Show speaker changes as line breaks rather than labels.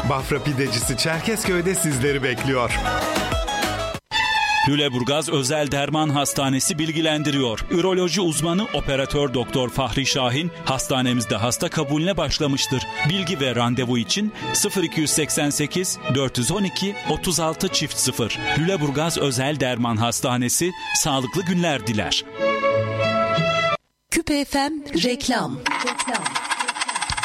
Bafra Pidecisi Çerkezköy'de sizleri bekliyor.
Lüleburgaz Özel Derman Hastanesi bilgilendiriyor. Üroloji uzmanı operatör doktor Fahri Şahin hastanemizde hasta kabulüne başlamıştır. Bilgi ve randevu için 0288 412 36 0. Lüleburgaz Özel Derman Hastanesi sağlıklı günler diler.
Küpe FM reklam.